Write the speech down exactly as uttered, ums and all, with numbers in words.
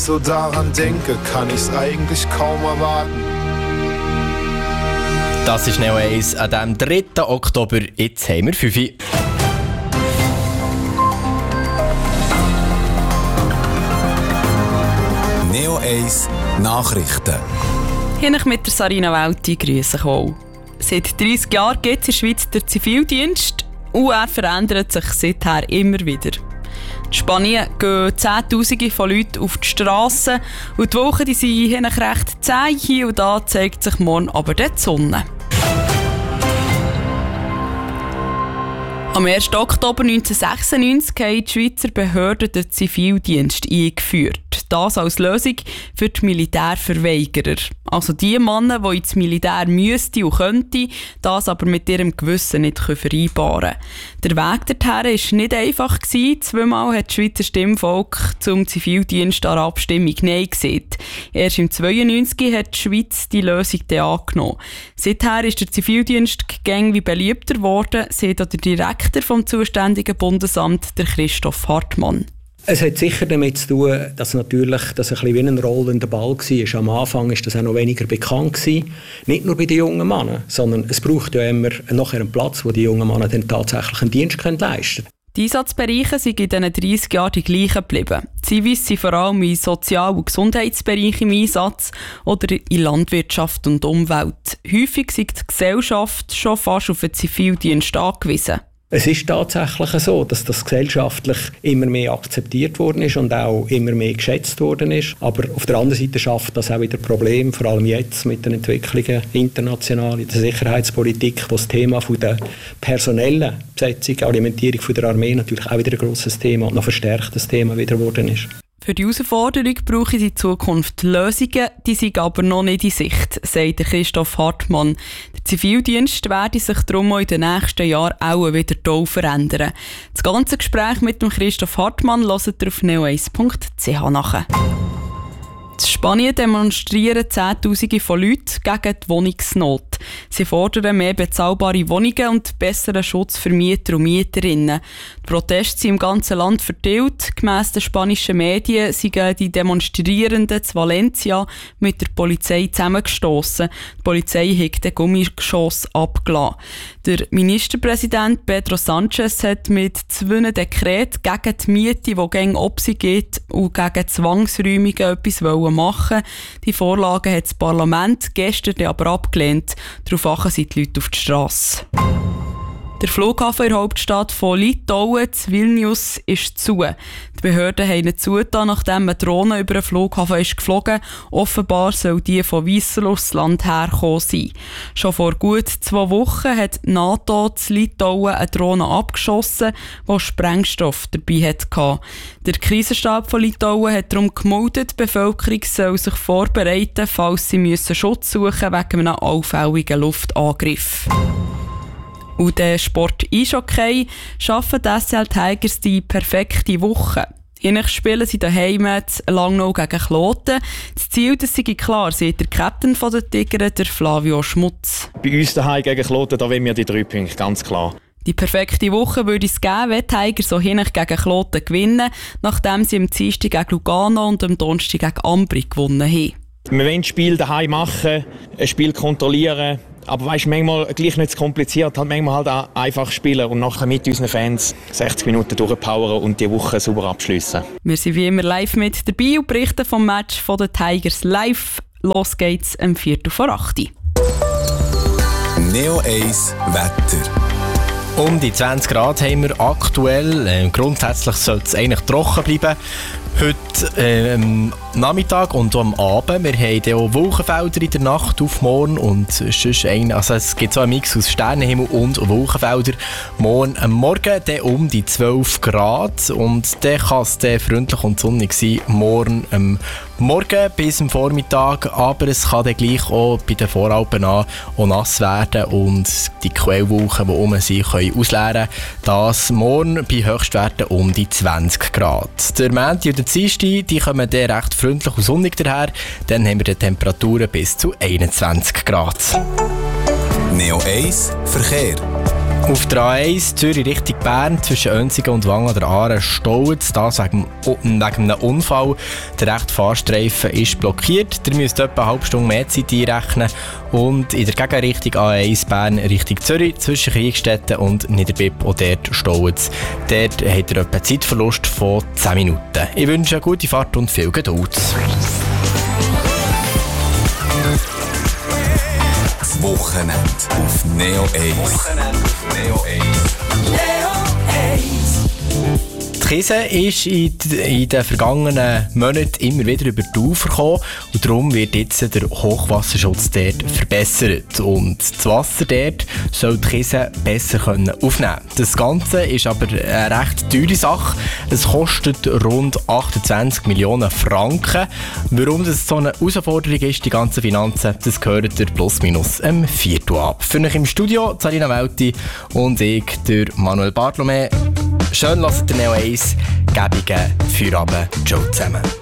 so daran denke, kann ich's eigentlich kaum erwarten. Das ist Neo eins an dem dritten Oktober. Jetzt haben wir fünf. Neo eins Nachrichten. Hier mit der Sarina Welti, grüße ich auch. Seit dreissig Jahren gibt es in der Schweiz den Zivildienst und er verändert sich seither immer wieder. In Spanien gehen Zehntausende von Leuten auf die Strassen und die Wochen die sind hier recht zäh. Hier und da zeigt sich morgen aber die Sonne. Am ersten Oktober neunzehnhundertsechsundneunzig haben die Schweizer Behörden den Zivildienst eingeführt. Das als Lösung für die Militärverweigerer. Also die Männer, die ins Militär müssten und könnten, das aber mit ihrem Gewissen nicht vereinbaren können. Der Weg dorthin war nicht einfach. Zweimal hat das Schweizer Stimmvolk zum Zivildienst an der Abstimmung Nein gesagt. Erst im neunzehnhundertzweiundneunzig hat die Schweiz die Lösung dann angenommen. Seither ist der Zivildienst gängig beliebter geworden, sagt auch der Direktor vom zuständigen Bundesamt, der Christoph Hartmann. Es hat sicher damit zu tun, dass natürlich das ein bisschen wie ein rollender Ball war. Am Anfang war das auch noch weniger bekannt gewesen. Nicht nur bei den jungen Männern, sondern es braucht ja immer nachher einen Platz, wo die jungen Männer dann tatsächlich einen Dienst leisten können. Die Einsatzbereiche sind in diesen dreissig Jahren die gleichen geblieben. Die Zivis sind vor allem im Sozial- und Gesundheitsbereich im Einsatz oder in Landwirtschaft und Umwelt. Häufig ist die Gesellschaft schon fast auf den Zivildienst angewiesen. Es ist tatsächlich so, dass das gesellschaftlich immer mehr akzeptiert worden ist und auch immer mehr geschätzt worden ist. Aber auf der anderen Seite schafft das auch wieder Probleme, vor allem jetzt mit den Entwicklungen international in der Sicherheitspolitik, wo das Thema von der personellen Besetzung, Alimentierung von der Armee natürlich auch wieder ein grosses Thema und noch verstärktes Thema wieder geworden ist. Für die Herausforderung brauche ich in Zukunft Lösungen, die sind aber noch nicht in Sicht, sagt Christoph Hartmann. Der Zivildienst werde sich darum auch in den nächsten Jahren auch wieder toll verändern. Das ganze Gespräch mit dem Christoph Hartmann hört ihr auf neo eins punkt c h nach. In Spanien demonstrieren Zehntausende von Leuten gegen die Wohnungsnot. Sie fordern mehr bezahlbare Wohnungen und besseren Schutz für Mieter und Mieterinnen. Die Proteste sind im ganzen Land verteilt. Gemäss den spanischen Medien sind die Demonstrierenden zu Valencia mit der Polizei zusammengestossen. Die Polizei hat den Gummigeschoss abgelassen. Der Ministerpräsident Pedro Sánchez hat mit zwei Dekreten gegen die Miete, die gegen ob sie geht, und gegen Zwangsräumungen etwas machen. Die Vorlagen hat das Parlament gestern aber abgelehnt. Daraufhin sind die Leute auf die Strasse. Der Flughafen in der Hauptstadt von Litauen, Vilnius, ist zu. Die Behörden haben ihn zugetan, nachdem eine Drohne über den Flughafen ist geflogen. Offenbar soll die von Weißrussland hergekommen sein. Schon vor gut zwei Wochen hat die NATO in Litauen eine Drohne abgeschossen, die Sprengstoff dabei hatte. Der Krisenstab von Litauen hat darum gemeldet, die Bevölkerung soll sich vorbereiten, falls sie müssen Schutz suchen wegen einem allfälligen Luftangriff. Und der Sport Eishockey schaffen die S C L Tigers die perfekte Woche. Ähnlich spielen sie daheim Langnau gegen Kloten. Das Ziel, das sei klar, sagt der Captain der Tiger, der Flavio Schmutz. Bei uns daheim gegen Kloten, da wollen wir die drei Punkte, ganz klar. Die perfekte Woche würde es geben, wenn die Tiger so hinten gegen Kloten gewinnen, nachdem sie am Dienstag gegen Lugano und am Donnerstag gegen Ambri gewonnen haben. Wir wollen das Spiel daheim machen, ein Spiel kontrollieren. Aber weißt, manchmal gleich nicht zu kompliziert, halt manchmal halt auch einfach spielen und nachher mit unseren Fans sechzig Minuten durchpowern und die Woche sauber abschliessen. Wir sind wie immer live mit dabei und berichten vom Match von den Tigers live. Los geht's am Viertel vor acht. Neo eins Wetter. Um die zwanzig Grad haben wir aktuell. Äh, grundsätzlich sollte es eigentlich trocken bleiben. Heute äh, am Nachmittag und am Abend. Wir haben auch Wolkenfelder in der Nacht auf morgen und sonst ein, also es gibt so einen Mix aus Sternenhimmel und Wolkenfelder. Morgen am Morgen dann um die zwölf Grad und dann kann es dann freundlich und sonnig sein. Morgen am Morgen bis am Vormittag, aber es kann dann gleich auch bei den Voralpen an auch nass werden und die Quellwolken, die um sind, können ausleeren. Das morgen bei Höchstwerten um die zwanzig Grad. Der Montag und der Dienstag, die kommen dann recht freundlich und sonnig daher. Dann haben wir die Temperaturen bis zu einundzwanzig Grad. Neo eins Verkehr. Auf der A eins Zürich Richtung Bern zwischen Önsigen und Wangen der Aare staut es. Das wegen, wegen einem Unfall. Der rechte Fahrstreifen ist blockiert. Ihr müsst etwa eine halbe Stunde mehr Zeit einrechnen. Und in der Gegenrichtung A eins Bern Richtung Zürich zwischen Kriegstetten und Niederbipp und dort staut es. Dort habt ihr etwa einen Zeitverlust von zehn Minuten. Ich wünsche eine gute Fahrt und viel Geduld. Das Wochenende auf Neo eins. Wochenende auf Neo eins. Neo eins. Die Krise ist in, in den vergangenen Monaten immer wieder über die Ufer gekommen und darum wird jetzt der Hochwasserschutz dort verbessert. Und das Wasser dort soll die Krise besser können aufnehmen können. Das Ganze ist aber eine recht teure Sache. Es kostet rund achtundzwanzig Millionen Franken. Warum das so eine Herausforderung ist, die ganzen Finanzen, das gehört ihr plus minus im Viertel ab. Für euch im Studio Sarina Welti und ich, der Manuel Bartlome. Schön lasst ihr Neo eins, gäbige Feierabend, ciao zusammen.